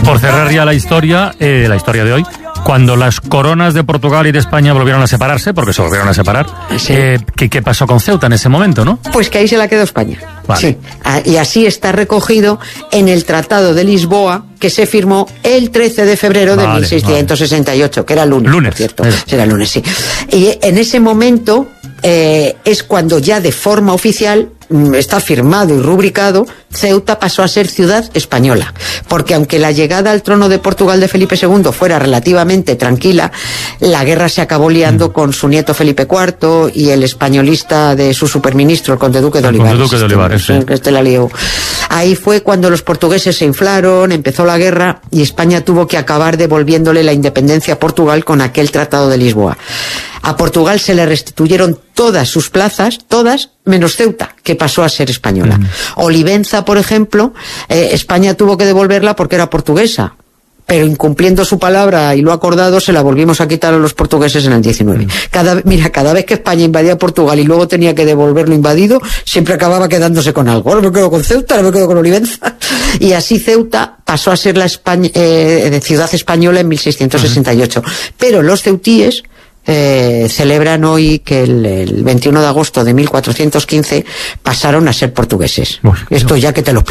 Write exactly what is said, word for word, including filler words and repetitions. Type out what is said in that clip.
por cerrar ya la historia, eh, la historia de hoy, cuando las coronas de Portugal y de España volvieron a separarse, porque se volvieron a separar, sí. eh, ¿qué, ¿qué pasó con Ceuta en ese momento, no? Pues que ahí se la quedó España. Vale. Sí. Y así está recogido en el Tratado de Lisboa, que se firmó el trece de febrero de vale, mil seiscientos sesenta y ocho, vale. Que era lunes, lunes, por cierto. Era lunes, sí. Y en ese momento eh, es cuando ya de forma oficial está firmado y rubricado, Ceuta pasó a ser ciudad española, porque aunque la llegada al trono de Portugal de Felipe segundo fuera relativamente tranquila, la guerra se acabó liando mm. con su nieto Felipe cuarto y el españolista de su superministro, el conde duque de Olivares. El conde duque de Olivares, este, sí. este la lió. Ahí fue cuando los portugueses se inflaron, empezó la guerra y España tuvo que acabar devolviéndole la independencia a Portugal con aquel Tratado de Lisboa. A Portugal se le restituyeron todas sus plazas, todas, menos Ceuta, que pasó a ser española. Mm. Olivenza, por ejemplo, eh, España tuvo que devolverla porque era portuguesa, pero incumpliendo su palabra y lo acordado, se la volvimos a quitar a los portugueses en el diecinueve. Mm. Cada, mira, cada vez que España invadía Portugal y luego tenía que devolverlo invadido, siempre acababa quedándose con algo. Ahora me quedo con Ceuta, ahora me quedo con Olivenza. Y así Ceuta pasó a ser la España, eh, ciudad española en mil seiscientos sesenta y ocho. Uh-huh. Pero los ceutíes Eh, celebran hoy que el, el veintiuno de agosto de mil cuatrocientos quince pasaron a ser portugueses. Uf, esto ya que te lo explico.